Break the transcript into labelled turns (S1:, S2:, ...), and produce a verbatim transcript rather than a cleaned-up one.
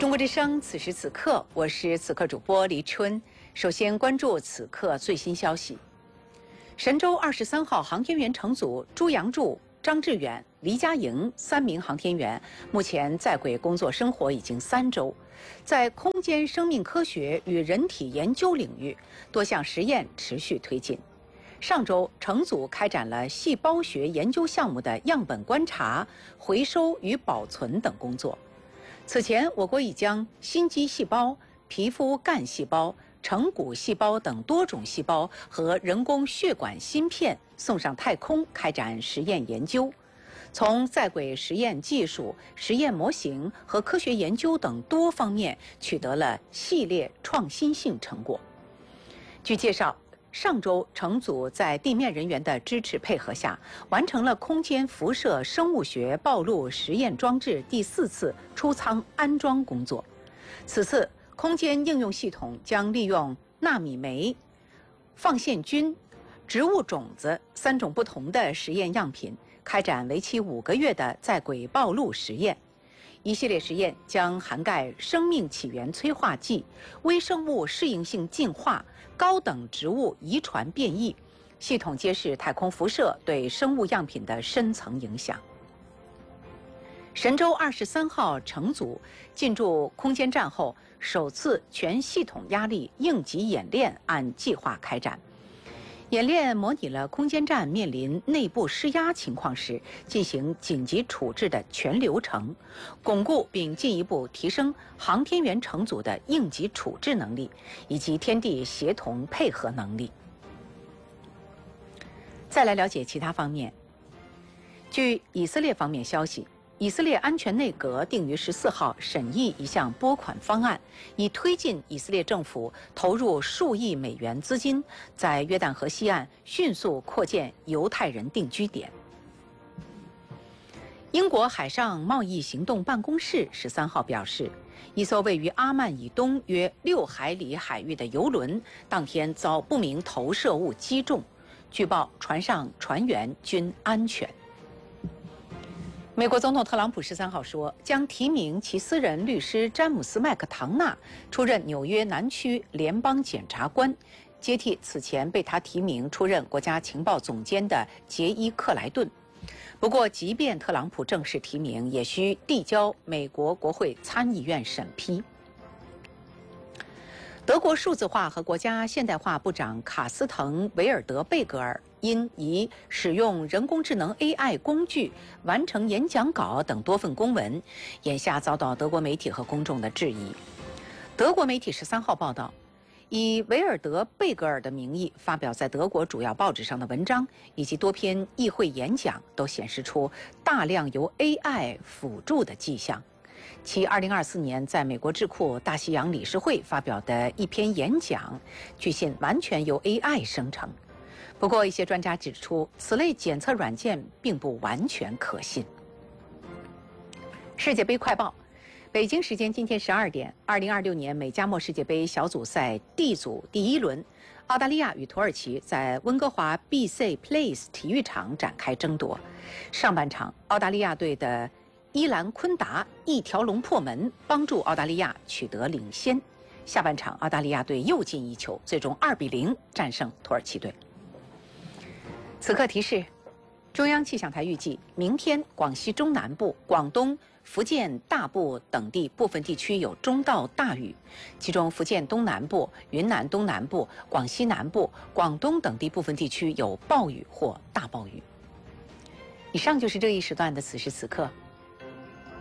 S1: 中国之声，此时此刻，我是此刻主播黎春。首先关注此刻最新消息：神舟二十三号航天员乘组朱杨柱、张志远、黎佳莹三名航天员，目前在轨工作生活已经三周，在空间生命科学与人体研究领域，多项实验持续推进。上周，乘组开展了细胞学研究项目的样本观察、回收与保存等工作。此前，我国已将心肌细胞、皮肤干细胞、成骨细胞等多种细胞和人工血管芯片送上太空开展实验研究，从在轨实验技术、实验模型和科学研究等多方面取得了系列创新性成果。据介绍，上周乘组在地面人员的支持配合下，完成了空间辐射生物学暴露实验装置第四次出舱安装工作。此次空间应用系统将利用纳米酶、放线菌、植物种子三种不同的实验样品，开展为期五个月的在轨暴露实验。一系列实验将涵盖生命起源催化剂、微生物适应性进化、高等植物遗传变异，系统揭示太空辐射对生物样品的深层影响。神舟二十三号乘组进驻空间站后，首次全系统压力应急演练按计划开展。演练模拟了空间站面临内部施压情况时进行紧急处置的全流程，巩固并进一步提升航天员乘组的应急处置能力以及天地协同配合能力。再来了解其他方面。据以色列方面消息，以色列安全内阁定于十四号审议一项拨款方案，以推进以色列政府投入数亿美元资金，在约旦河西岸迅速扩建犹太人定居点。英国海上贸易行动办公室十三号表示，一艘位于阿曼以东约六海里海域的油轮当天遭不明投射物击中，据报船上船员均安全。美国总统特朗普十三号说，将提名其私人律师詹姆斯·麦克唐纳出任纽约南区联邦检察官，接替此前被他提名出任国家情报总监的杰伊·克莱顿。不过，即便特朗普正式提名，也需递交美国国会参议院审批。德国数字化和国家现代化部长卡斯滕·维尔德贝格尔因以使用人工智能 A I 工具完成演讲稿等多份公文，眼下遭到德国媒体和公众的质疑。德国媒体十三号报道，以维尔德贝格尔的名义发表在德国主要报纸上的文章以及多篇议会演讲，都显示出大量由 A I 辅助的迹象。其二零二四年在美国智库大西洋理事会发表的一篇演讲，据信完全由 A I 生成。不过，一些专家指出，此类检测软件并不完全可信。世界杯快报：北京时间今天十二点，二零二六年美加墨世界杯小组赛 D 组第一轮，澳大利亚与土耳其在温哥华 B C Place 体育场展开争夺。上半场，澳大利亚队的伊兰昆达一条龙破门，帮助澳大利亚取得领先。下半场，澳大利亚队又进一球，最终二比零战胜土耳其队。此刻提示：中央气象台预计，明天广西中南部、广东、福建大部等地部分地区有中到大雨，其中福建东南部、云南东南部、广西南部、广东等地部分地区有暴雨或大暴雨。以上就是这一时段的此时此刻。